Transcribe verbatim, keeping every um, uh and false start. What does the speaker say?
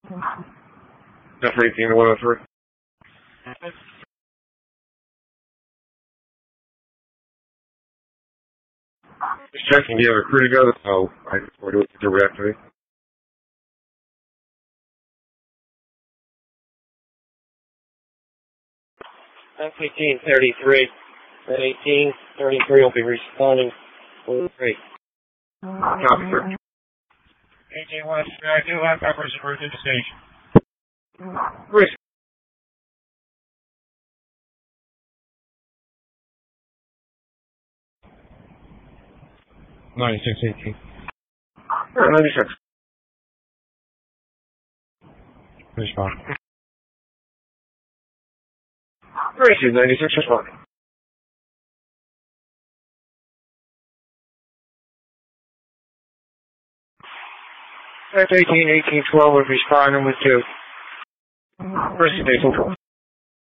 F eighteen to one oh three. Just checking, do you have a crew to go? Oh, I or do it to reactivate. F eighteen thirty-three. F eighteen thirty-three will be responding. Great. Copy, sir. eighteen West, I do have peppers approved at the station. Great. ninety-six eighteen. Alright, ninety-six. Respond. Great, ninety-six, respond. F eighteen eighteen twelve will respond with two. Great, eighteen twelve.